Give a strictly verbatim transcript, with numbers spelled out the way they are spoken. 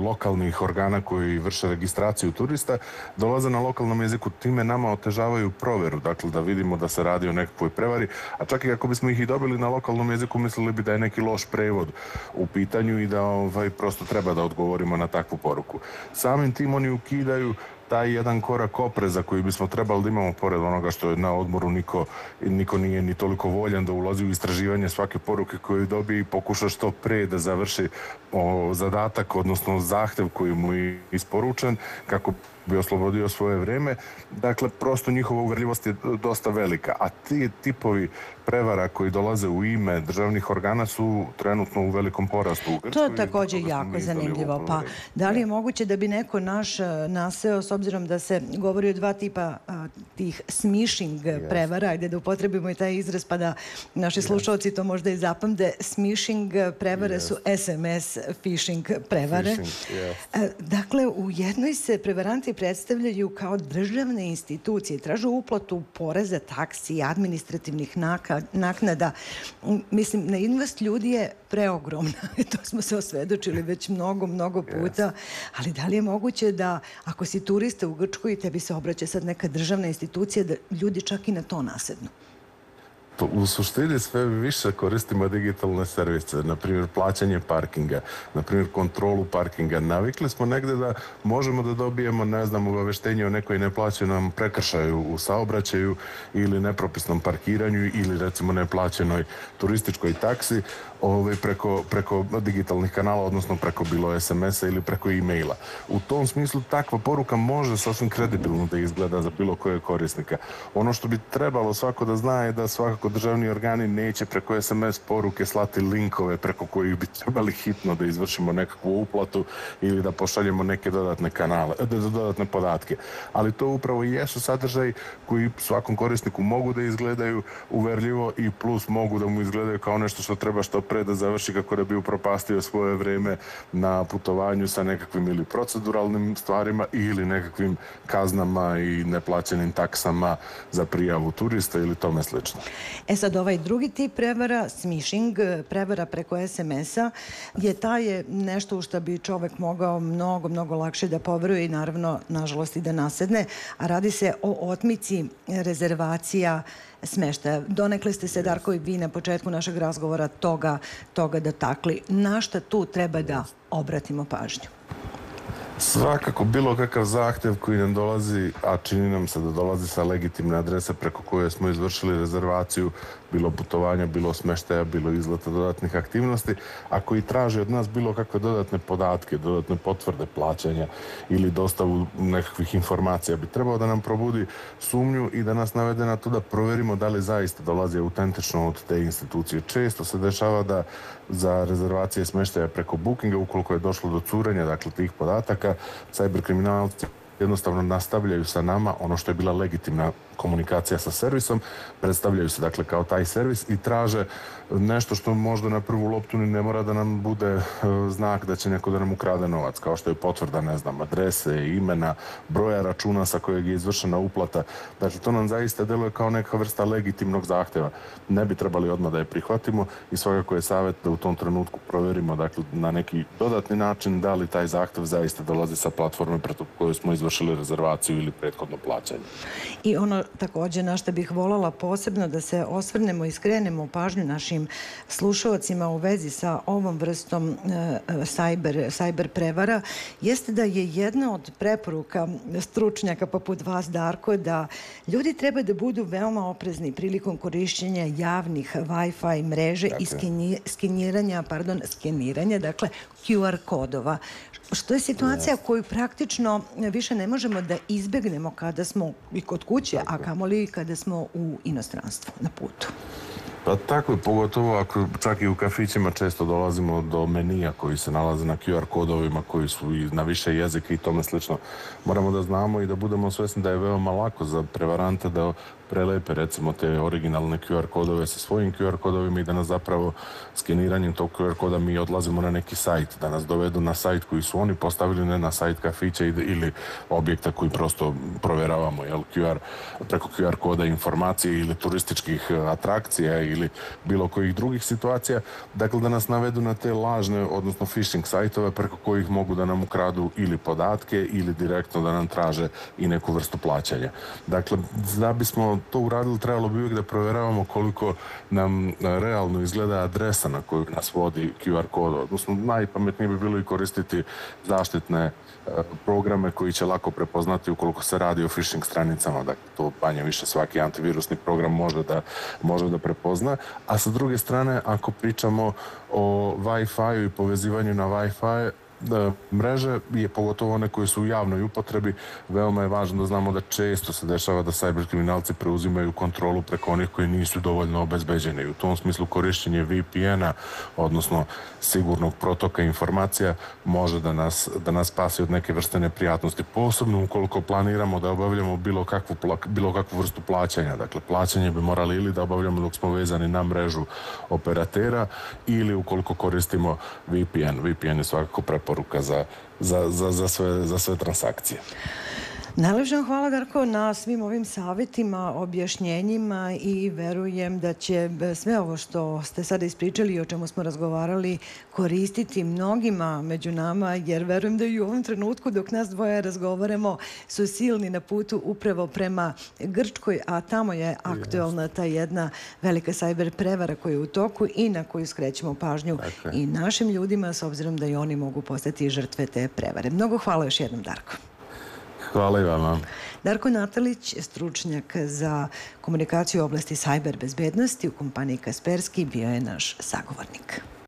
lokalnih organa koji vrše registraciju turista dolaze na lokalnom jeziku, time nama otežavaju proveru, dakle da vidimo da se radi o nekakvoj prevari, a čak i ako bismo ih i dobili na lokalnom jeziku, mislili bi da je neki loš prevod u pitanju i da ovaj, prosto treba da odgovorimo na takvu poruku. Samim tim oni ukidaju taj jedan korak opreza koji bismo trebali da imamo pored onoga što je na odmoru niko, niko nije ni toliko voljan da ulazi u istraživanje svake poruke koju dobije i pokuša što pre da završi o, zadatak, odnosno zahtev koji mu je isporučen kako bi oslobodio svoje vreme. Dakle, prosto njihova uverljivost je dosta velika, a ti tipovi prevara koji dolaze u ime državnih organa su trenutno u velikom porastu u Grčkoj. To je također jako zanimljivo. Pa da li je moguće da bi neko naš naseo, s obzirom da se govori o dva tipa a, tih smishing yes. prevara, ajde da upotrebimo i taj izraz pa da naši slušalci to možda i zapamte, smishing prevare yes. su S M S phishing prevare. Phishing, yes. Dakle, u jednoj se prevaranti predstavljaju kao državne institucije, traže uplatu poreza, taksi, administrativnih naknada. Mislim, naivnost ljudi je preogromna. To smo se osvedočili već mnogo, mnogo puta. Ali da li je moguće da ako si turista u Grčkoj i tebi se obraća sad neka državna institucija, da ljudi čak i na to nasednu? U suštini sve više koristimo digitalne servise, na primjer plaćanje parkinga, na primjer kontrolu parkinga. Navikli smo negde da možemo da dobijemo, ne znam, obaveštenje o nekoj neplaćenom prekršaju u saobraćaju ili nepropisnom parkiranju ili recimo neplaćenoj turističkoj taksi ovaj, preko, preko digitalnih kanala, odnosno preko bilo S M S-a ili preko e-maila. U tom smislu takva poruka može sasvim kredibilno da izgleda za bilo kojeg korisnika. Ono što bi trebalo svako da zna je da svakako državni organi neće preko S M S poruke slati linkove preko kojih bi trebali hitno da izvršimo nekakvu uplatu ili da pošaljemo neke dodatne kanale, dodatne podatke. Ali to upravo i jesu sadržaj koji svakom korisniku mogu da izgledaju uverljivo i plus mogu da mu izgledaju kao nešto što treba što pre da završi kako da bi upropastio svoje vreme na putovanju sa nekakvim ili proceduralnim stvarima ili nekakvim kaznama i neplaćenim taksama za prijavu turista ili tome slično. E sad, ovaj drugi tip prevara, smishing, prevara preko S M S-a, je taj nešto u što bi čovek mogao mnogo, mnogo lakše da poveruje i naravno, nažalost, i da nasedne, a radi se o otmici rezervacija smeštaja. Donekle ste se, Darko, i vi na početku našeg razgovora toga, toga dotakli. Na šta tu treba da obratimo pažnju? Svakako, bilo kakav zahtev koji nam dolazi, a čini nam se da dolazi sa legitimne adrese preko koje smo izvršili rezervaciju, bilo putovanja, bilo smeštaja, bilo izleta dodatnih aktivnosti, a koji traže od nas bilo kakve dodatne podatke, dodatne potvrde plaćanja ili dostavu nekakvih informacija, bi trebao da nam probudi sumnju i da nas navede na to da proverimo da li zaista dolazi autentično od te institucije. Često se dešava da za rezervacije smeštaja preko bookinga, ukoliko je došlo do curenja, dakle, tih podataka, cyberkriminalci jednostavno nastavljaju sa nama ono što je bila legitimna komunikacija sa servisom, predstavljaju se dakle kao taj servis i traže nešto što možda na prvu loptu ni ne mora da nam bude znak da će neko da nam ukrade novac, kao što je potvrda, ne znam, adrese, imena, broja računa sa kojeg je izvršena uplata. Dakle, to nam zaista deluje kao neka vrsta legitimnog zahteva. Ne bi trebali odmah da je prihvatimo i svakako je savjet da u tom trenutku proverimo, dakle, na neki dodatni način da li taj zahtev zaista dolazi sa platforme preko koje smo izvršili rezervaciju ili prethodno plaćanje. I ono također na što bih voljela posebno da se osvrnemo i skrenemo pažnju našim slušalcima u vezi sa ovom vrstom uh, cyber, cyber prevara jeste da je jedna od preporuka stručnjaka poput vas, Darko, da ljudi treba da budu veoma oprezni prilikom korišćenja javnih Wi-Fi mreže dakle. i skenji, skeniranja, pardon, skeniranja, dakle Q R kodova. Što je situacija koju praktično više ne možemo da izbegnemo kada smo i kod kuće, a kamoli kada smo u inostranstvu na putu. Pa tako je, pogotovo ako čak i u kafićima često dolazimo do menija koji se nalaze na Q R kodovima koji su i na više jezika i tome slično. Moramo da znamo i da budemo svesni da je veoma lako za prevarante da prelepe recimo te originalne Q R kodove sa svojim Q R kodovima i da nas zapravo skeniranjem tog Q R koda mi odlazimo na neki sajt, da nas dovedu na sajt koji su oni postavili, ne na sajt kafića ili objekta koji prosto provjeravamo, jel, Q R, preko Q R koda informacije ili turističkih atrakcija ili bilo kojih drugih situacija, dakle da nas navedu na te lažne, odnosno phishing sajtove preko kojih mogu da nam ukradu ili podatke ili direktno da nam traže i neku vrstu plaćanja. Dakle, da bismo to uradili, trebalo bi uvijek da provjeravamo koliko nam realno izgleda adresa na koju nas vodi Q R kod, odnosno najpametnije bi bilo i koristiti zaštitne programe koji će lako prepoznati ukoliko se radi o phishing stranicama, dakle to manje više svaki antivirusni program može da, može da prepozna, a sa druge strane ako pričamo o Wi-Fi i povezivanju na Wi-Fi da, mreže, je pogotovo one koje su u javnoj upotrebi, veoma je važno da znamo da često se dešava da cyber kriminalci preuzimaju kontrolu preko onih koji nisu dovoljno obezbeđeni. U tom smislu korišćenje V P N-a, odnosno sigurnog protoka informacija, može da nas, da nas spasi od neke vrste neprijatnosti. Posebno ukoliko planiramo da obavljamo bilo kakvu, bilo kakvu vrstu plaćanja. Dakle, plaćanje bi morali ili da obavljamo dok smo vezani na mrežu operatera ili ukoliko koristimo V P N. V P N je svakako preporuka poruka za, za, za, za, sve, za sve transakcije. Najlepše vam hvala, Darko, na svim ovim savjetima, objašnjenjima i verujem da će sve ovo što ste sada ispričali i o čemu smo razgovarali koristiti mnogima među nama, jer verujem da i u ovom trenutku dok nas dvoje razgovaramo su silni na putu upravo prema Grčkoj, a tamo je aktualna ta jedna velika sajber prevara koja je u toku i na koju skrećemo pažnju dakle. I našim ljudima s obzirom da i oni mogu postati žrtve te prevare. Mnogo hvala još jednom, Darko. Hvala i vama. Darko Natalić, stručnjak za komunikaciju u oblasti sajber bezbednosti u kompaniji Kaspersky, bio je naš sagovornik.